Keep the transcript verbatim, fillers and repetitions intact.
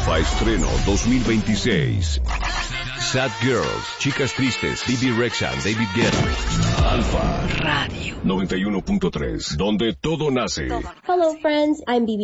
Alfa Estreno dos mil veintiséis. Sad Girls, Chicas Tristes, Bibi Rexha, David Guetta. Alfa Radio noventa y uno punto tres, donde todo nace. Hello friends, I'm Bibi